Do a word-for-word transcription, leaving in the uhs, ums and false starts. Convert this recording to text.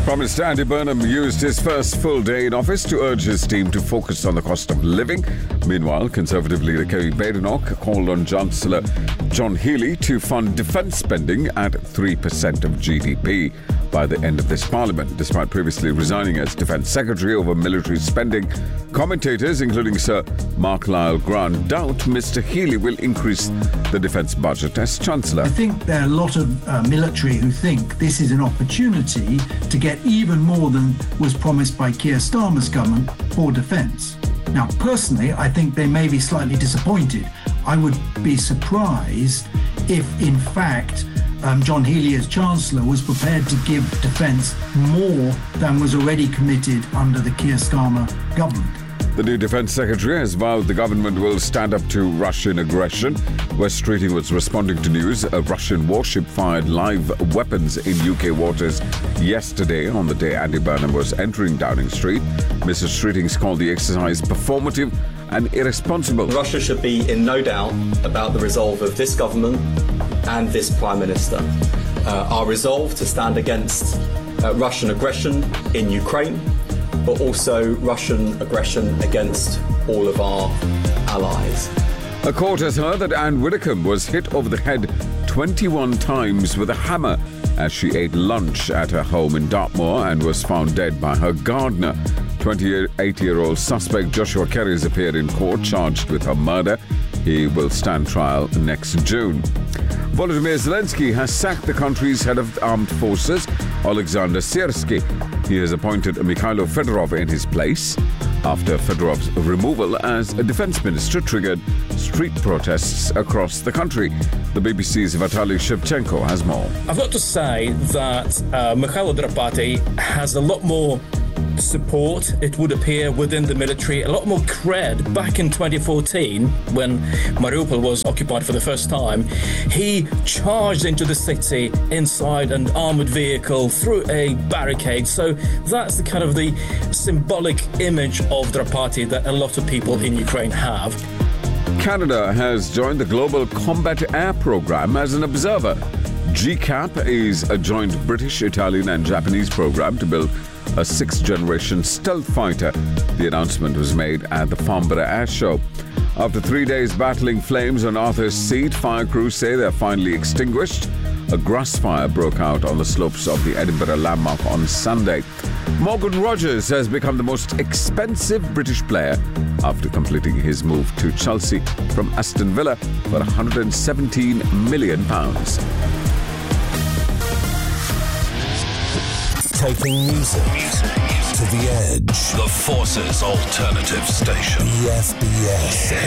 Prime Minister Andy Burnham used his first full day in office to urge his team to focus on the cost of living. Meanwhile, Conservative leader Kevin Badenoch called on Chancellor John Healey to fund defence spending at three percent of G D P by the end of this parliament, despite previously resigning as Defence Secretary over military spending. Commentators, including Sir Mark Lyle Grant, doubt Mister Healey will increase the defence budget as Chancellor. I think there are a lot of uh, military who think this is an opportunity to get even more than was promised by Keir Starmer's government for defence. Now, personally, I think they may be slightly disappointed. I would be surprised if, in fact, um, John Healey as Chancellor was prepared to give defence more than was already committed under the Keir Starmer government. The new Defence Secretary has vowed the government will stand up to Russian aggression. West Streeting was responding to news a Russian warship fired live weapons in U K waters yesterday on the day Andy Burnham was entering Downing Street. Mister Streetings called the exercise performative and irresponsible. Russia should be in no doubt about the resolve of this government and this Prime Minister. Uh, our resolve to stand against uh, Russian aggression in Ukraine, but also Russian aggression against all of our allies. A court has heard that Anne Widdecombe was hit over the head twenty-one times with a hammer as she ate lunch at her home in Dartmoor and was found dead by her gardener. twenty-eight-year-old suspect Joshua Kerry has appeared in court charged with her murder. He will stand trial next June. Volodymyr Zelensky has sacked the country's head of armed forces, Alexander Syrskyi. He has appointed Mikhailo Fedorov in his place after Fedorov's removal as a defense minister triggered street protests across the country. The B B C's Vitaly Shevchenko has more. I've got to say that uh, Mikhailo Drapati has a lot more support, it would appear, within the military, a lot more cred. Back in twenty fourteen, when Mariupol was occupied for the first time, he charged into the city inside an armoured vehicle through a barricade. So that's the kind of the symbolic image of Drapati that a lot of people in Ukraine have. Canada has joined the Global Combat Air Programme as an observer. G CAP is a joint British, Italian and Japanese program to build a sixth-generation stealth fighter. The announcement was made at the Farnborough Air Show. After three days battling flames on Arthur's Seat, fire crews say they're finally extinguished. A grass fire broke out on the slopes of the Edinburgh landmark on Sunday. Morgan Rogers has become the most expensive British player after completing his move to Chelsea from Aston Villa for one hundred seventeen million pounds. Taking music, music to the edge. The Forces Alternative Station. E F B S.